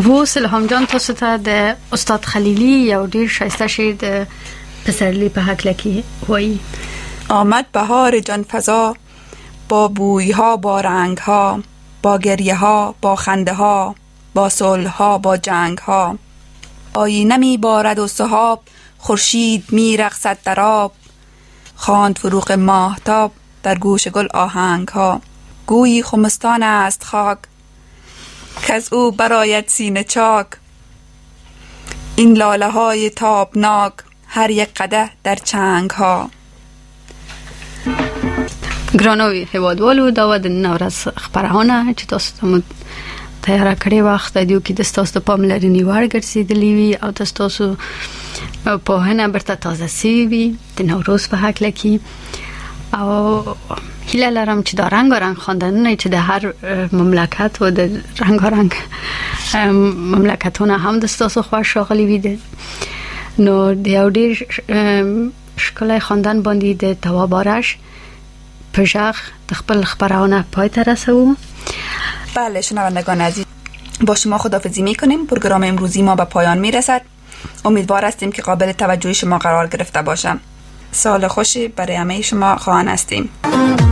و سلام جان تاسو ته د استاد خلیلی یو ډیر شایسته شعر د پسرلی په هکله کې وایي. آمد بهار جان فضا با بویها، با رنگها، با گریه ها، با خنده ها، با صلح ها، با جنگ ها. آینه می بارد و سحاب، خورشید می رقصد در آب. خواند فروغ ماهتاب در گوش گل آهنگ ها. گویی خمستان است خاک کز او براید سینه چاک. این لاله های تابناک هر یک قدح در چنگ ها. ګرانو هیوادوالو دا د نورس خبرونه چې تاسو ته تیار کړی وخت دیو کې د تاسو په پاملرنې وړ ګرځېدلی وي او تاسو په هنه برته تازه سی وي د نوروز په هکله کې او هیله لرم چې دا رنگارنګ خواندنونه چې د هر مملکت و د رنگارنګ مملکتونه هم د تاسو خوښ راغلي وي. نو د یو ډیر ښکلی خواندن باندې د توابارش پژغ د خپل خبرونه پای ته رسوم. بله شنوندگان عزیز، با شما خداحافظی میکنیم. پروگرام امروزی ما به پایان میرسد. امیدوار هستیم که قابل توجه شما قرار گرفته باشم. سال خوشی برای همه شما خواهان هستیم.